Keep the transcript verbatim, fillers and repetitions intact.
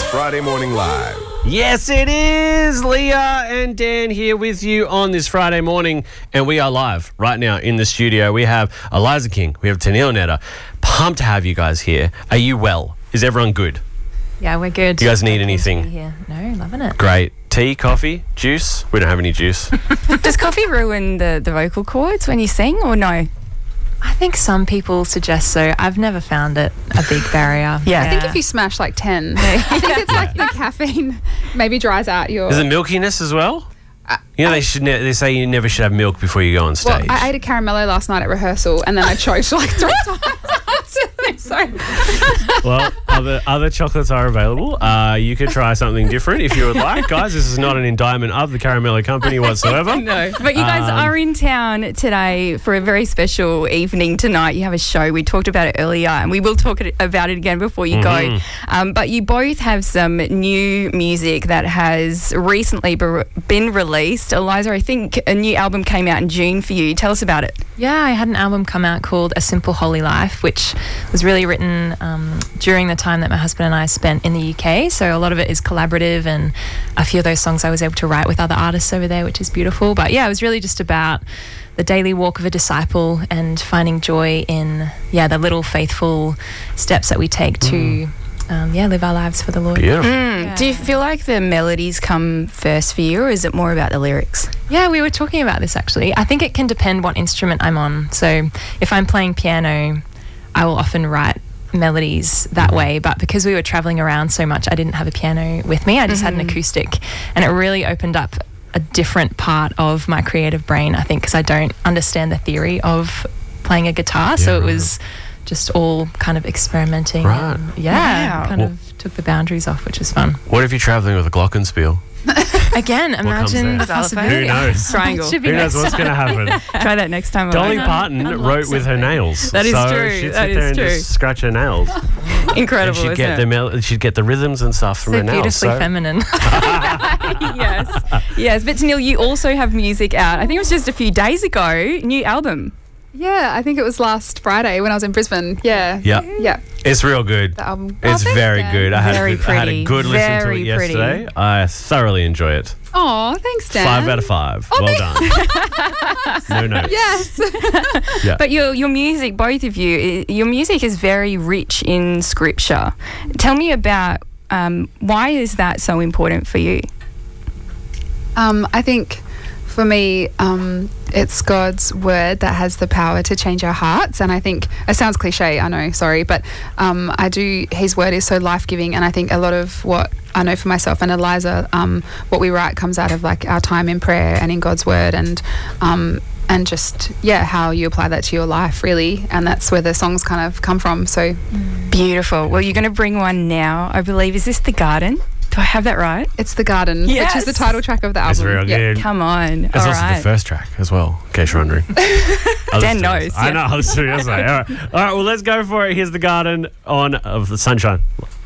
Friday Morning Live. Yes, it is. Leah and Dan here with you on this Friday morning, and we are live right now in the studio. We have Eliza King, we have Tennille Netta. Pumped to have you guys here. Are you well? Is everyone good? Yeah, we're good. Do you guys need Great to anything? be here. No, loving it. Great. Tea, coffee, juice? We don't have any juice. Does coffee ruin the, the vocal cords when you sing, or no? I think some people suggest so. I've never found it a big barrier. Yeah. I think if you smash like ten, I think it's like the caffeine maybe dries out your... Is it milkiness as well? You know, they should. Ne- they say you never should have milk before you go on Well, stage. I ate a caramello last night at rehearsal and then I choked like three times. So, Well, other other chocolates are available. Uh, you could try something different if you would like, guys. This is not an indictment of the Caramello Company whatsoever. No. But you guys Um, are in town today for a very special evening tonight. You have a show. We talked about it earlier, and we will talk it, about it again before you Mm-hmm. go. Um, but you both have some new music that has recently be- been released. Eliza, I think a new album came out in June for you. Tell us about it. Yeah, I had an album come out called A Simple Holy Life, which was really written um, during the time that my husband and I spent in the U K. So a lot of it is collaborative, and a few of those songs I was able to write with other artists over there, which is beautiful. But yeah, it was really just about the daily walk of a disciple and finding joy in, yeah, the little faithful steps that we take to, um, yeah, live our lives for the Lord. Beautiful. Mm. Yeah. Do you feel like the melodies come first for you, or is it more about the lyrics? Yeah, we were talking about this actually. I think it can depend what instrument I'm on. So if I'm playing piano, I will often write melodies that way, but because we were traveling around so much, I didn't have a piano with me. I just had an acoustic, and it really opened up a different part of my creative brain, I think, because I don't understand the theory of playing a guitar. So Yeah, it right. was just all kind of experimenting. Right. and yeah, Wow. kind Well- of took the boundaries off, which was fun. What if you're traveling with a glockenspiel? Again, comes imagine there? the possibility. Who knows? Triangle. Should be Who knows next what's going to happen? Try that next time. Dolly Eliza. Parton Unlock wrote with her something. nails. That is so true. She'd That sit there is and true. just scratch her nails. Incredible, And she'd isn't get it? the mel- she'd get the rhythms and stuff from So her nails. beautifully So feminine. yes, yes. But Tennille, you also have music out. I think it was just a few days ago. New album. yeah, I think it was last Friday when I was in Brisbane. Yeah. Yeah. Yeah. it's real good. The album. It's Oh, thanks, very Dan. good. I had, Very a good, I had a pretty. good listen to it Very pretty. yesterday. I thoroughly enjoy it. Oh, thanks, Dan. Five out of five. Oh, well done. No notes. Yes. Yeah. But your your music, both of you, i- your music is very rich in scripture. Tell me about um, why is that so important for you? Um, I think for me, um, it's God's word that has the power to change our hearts. And I think it sounds cliche, I know, sorry, but um, I do, his word is so life-giving. And I think a lot of what I know for myself and Eliza, um, what we write comes out of like our time in prayer and in God's word, and um, and just, yeah, how you apply that to your life, really. And that's where the songs kind of come from. So Beautiful. Well, you're going to bring one now, I believe. Is this The Garden? Do I have that right? it's The Garden, which Yes. is the title track of the album. It's real Yeah. good. Come on. It's All also right. the first track as well, in case you're wondering. I listened to Dan it. knows, I yeah. know. I listened to it yesterday. All right. All right, well, let's go for it. Here's The Garden on of the Sunshine.